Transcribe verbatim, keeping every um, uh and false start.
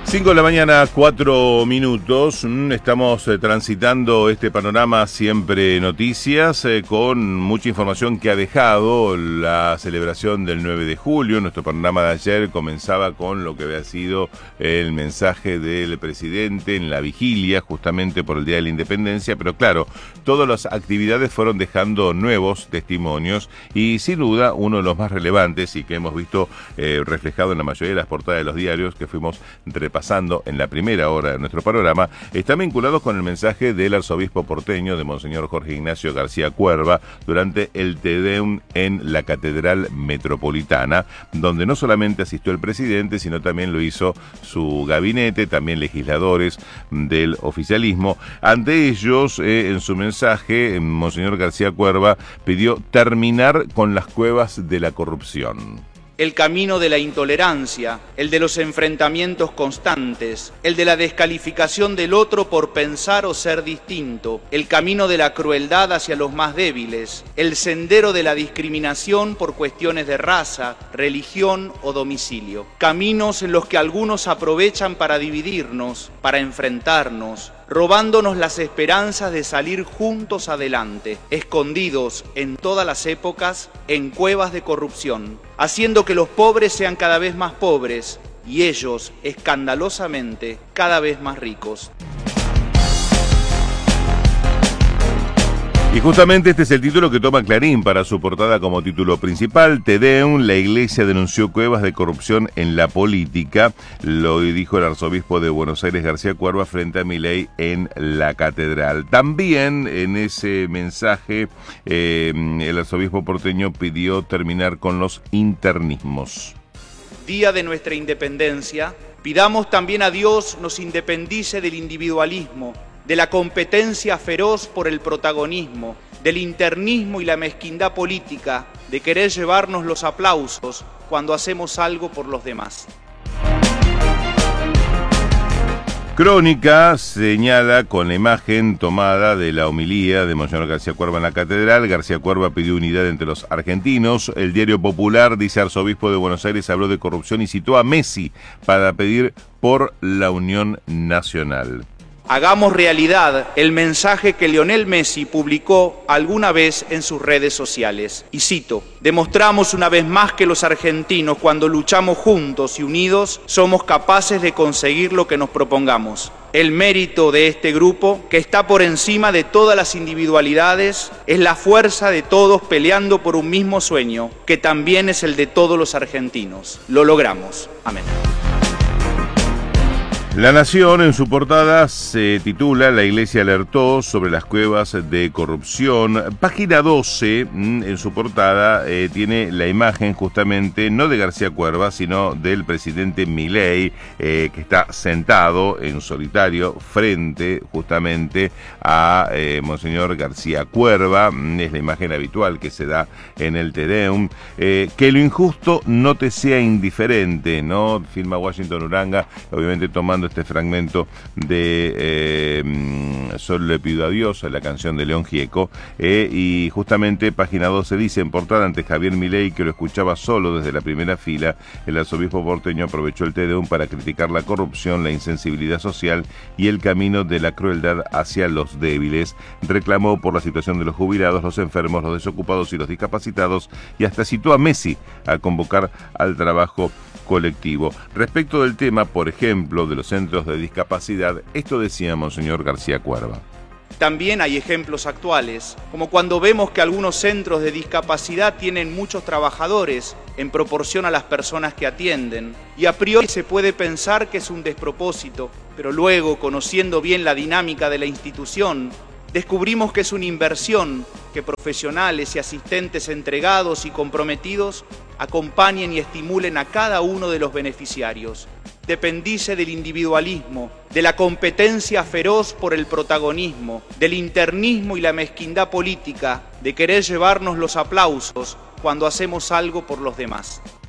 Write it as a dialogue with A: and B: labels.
A: cinco de la mañana, cuatro minutos. Estamos eh, transitando este panorama Siempre Noticias eh, con mucha información que ha dejado la celebración del nueve de julio. Nuestro panorama de ayer comenzaba con lo que había sido el mensaje del presidente en la vigilia, justamente por el Día de la Independencia. Pero claro, todas las actividades fueron dejando nuevos testimonios y sin duda uno de los más relevantes y que hemos visto eh, reflejado en la mayoría de las portadas de los diarios que fuimos repasando en la primera hora de nuestro panorama, están vinculados con el mensaje del arzobispo porteño de Monseñor Jorge Ignacio García Cuerva durante el Te Deum en la Catedral Metropolitana, donde no solamente asistió el presidente, sino también lo hizo su gabinete, también legisladores del oficialismo. Ante ellos, eh, en su mensaje, Monseñor García Cuerva pidió terminar con las cuevas de la corrupción.
B: El camino de la intolerancia, el de los enfrentamientos constantes, el de la descalificación del otro por pensar o ser distinto, el camino de la crueldad hacia los más débiles, el sendero de la discriminación por cuestiones de raza, religión o domicilio. Caminos en los que algunos aprovechan para dividirnos, para enfrentarnos, robándonos las esperanzas de salir juntos adelante, escondidos en todas las épocas en cuevas de corrupción, haciendo que los pobres sean cada vez más pobres y ellos, escandalosamente, cada vez más ricos.
A: Y justamente este es el título que toma Clarín para su portada como título principal. Te Deum, la iglesia denunció cuevas de corrupción en la política. Lo dijo el arzobispo de Buenos Aires, García Cuerva, frente a Milei en la catedral. También en ese mensaje eh, el arzobispo porteño pidió terminar con los internismos.
B: Día de nuestra independencia, pidamos también a Dios nos independice del individualismo, de la competencia feroz por el protagonismo, del internismo y la mezquindad política, de querer llevarnos los aplausos cuando hacemos algo por los demás.
A: Crónica señala con la imagen tomada de la homilía de Monseñor García Cuerva en la catedral. García Cuerva pidió unidad entre los argentinos. El Diario Popular dice: arzobispo de Buenos Aires habló de corrupción y citó a Messi para pedir por la unión nacional.
B: Hagamos realidad el mensaje que Lionel Messi publicó alguna vez en sus redes sociales. Y cito: demostramos una vez más que los argentinos, cuando luchamos juntos y unidos, somos capaces de conseguir lo que nos propongamos. El mérito de este grupo, que está por encima de todas las individualidades, es la fuerza de todos peleando por un mismo sueño, que también es el de todos los argentinos. Lo logramos. Amén.
A: La Nación en su portada se titula La Iglesia alertó sobre las cuevas de corrupción. Página doce en su portada eh, tiene la imagen justamente no de García Cuerva, sino del presidente Milei, eh, que está sentado en solitario frente justamente a eh, Monseñor García Cuerva. Es la imagen habitual que se da en el Te Deum. Eh, que lo injusto no te sea indiferente, ¿no? Firma Washington Uranga, obviamente tomando este fragmento de eh, Solo le pido a Dios, la canción de León Gieco, eh, y justamente página doce dice: en portada, ante Javier Milei, que lo escuchaba solo desde la primera fila, el arzobispo porteño aprovechó el Te Deum para criticar la corrupción, la insensibilidad social y el camino de la crueldad hacia los débiles. Reclamó por la situación de los jubilados, los enfermos, los desocupados y los discapacitados, y hasta citó a Messi a convocar al trabajo colectivo. Respecto del tema, por ejemplo, de los centros de discapacidad, esto decía Monseñor García Cuerva.
B: También hay ejemplos actuales, como cuando vemos que algunos centros de discapacidad tienen muchos trabajadores en proporción a las personas que atienden, y a priori se puede pensar que es un despropósito, pero luego, conociendo bien la dinámica de la institución, descubrimos que es una inversión que profesionales y asistentes entregados y comprometidos acompañen y estimulen a cada uno de los beneficiarios. Dependice del individualismo, de la competencia feroz por el protagonismo, del internismo y la mezquindad política, de querer llevarnos los aplausos cuando hacemos algo por los demás.